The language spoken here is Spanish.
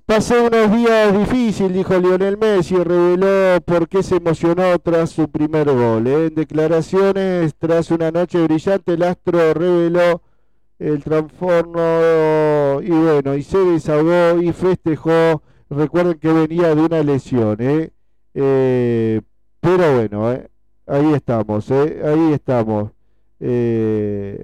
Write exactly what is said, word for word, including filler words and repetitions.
Pasé unos días difíciles, dijo Lionel Messi, reveló por qué se emocionó tras su primer gol. ¿eh? En declaraciones, tras una noche brillante, el astro reveló el transformo y bueno, y se desahogó y festejó. Recuerden que venía de una lesión, ¿eh? Eh, pero bueno, ¿eh? Ahí estamos, ¿eh? Ahí estamos. Eh,